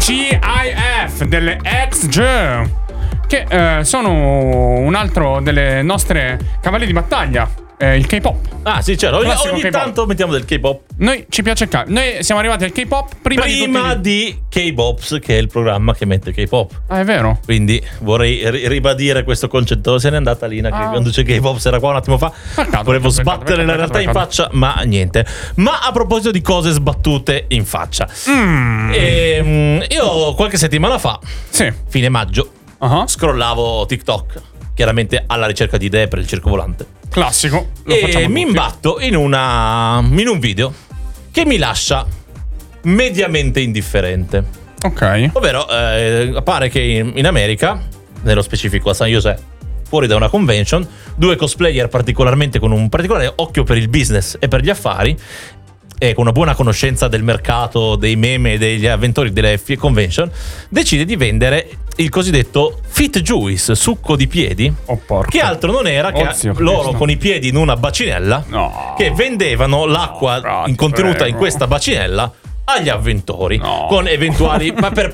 GIF delle XG, che sono un altro delle nostre cavalli di battaglia, il K-pop. Ah sì, certo, ogni K-pop. tanto mettiamo del K-pop. Noi ci piace noi siamo arrivati al K-pop prima di K-Bops, che è il programma che mette K-pop. Ah, è vero. Quindi vorrei ribadire questo concetto. Se n'è andata Lina che conduce K-Pops, era qua un attimo fa. Volevo sbattere la realtà in faccia, ma niente. Ma a proposito di cose sbattute in faccia, io qualche settimana fa, fine maggio, scrollavo TikTok, chiaramente alla ricerca di idee per il circo volante. Classico. E mi imbatto in un video che mi lascia mediamente indifferente. Ok. Ovvero pare che in America, nello specifico a San José, fuori da una convention, due cosplayer particolarmente con un particolare occhio per il business e per gli affari e con una buona conoscenza del mercato, dei meme e degli avventori delle convention, decide di vendere il cosiddetto Fit Juice, succo di piedi, che altro non era che loro con i piedi in una bacinella, che vendevano l'acqua contenuta in questa bacinella agli avventori, con eventuali, ma per